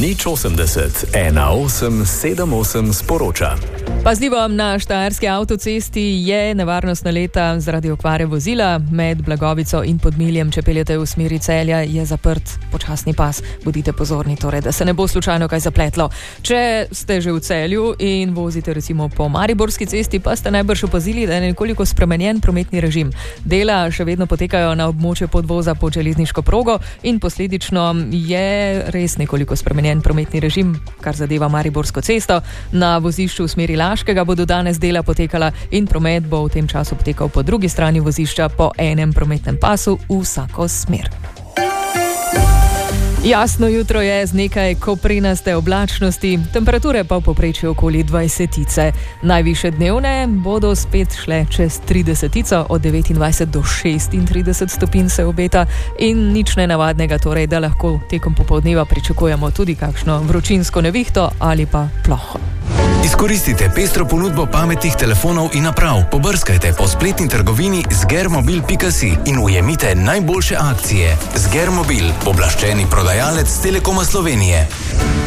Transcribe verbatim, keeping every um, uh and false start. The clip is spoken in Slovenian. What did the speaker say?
Nič osemdeset, ena osem sedem osem sporoča. Pazljivo, na štajerski avtocesti je nevarnostna leta zaradi okvare vozila. Med Blagovico in Podmiljem, če peljete v smeri Celja, je zaprt počasni pas. Bodite pozorni torej, da se ne bo slučajno kaj zapletlo. Če ste že v Celju in vozite recimo po Mariborski cesti, pa ste najbrž opazili, da je nekoliko spremenjen prometni režim. Dela še vedno potekajo na območju podvoza pod železniško progo in posledično je res nekoliko spremenjen prometni režim, kar zadeva Mariborsko cesto. Na vozišču v smeri Laškega bodo danes dela potekala in promet bo v tem času potekal po drugi strani vozišča po enem prometnem pasu v vsako smer. Jasno jutro je z nekaj koprenaste oblačnosti, temperature pa v povprečju okoli dvajsetice. Najvišje dnevne bodo spet šle čez tridesetico, od devetindvajset do šestintrideset stopinj se obeta in nič nenavadnega torej, da lahko tekom popoldneva pričakujemo tudi kakšno vročinsko nevihto ali pa ploho. Izkoristite pestro ponudbo pametnih telefonov in naprav. Pobrskajte po spletni trgovini zgermobil pika si in ujemite najboljše akcije. Zgermobil, poblaščeni prodajalec Telekoma Slovenije.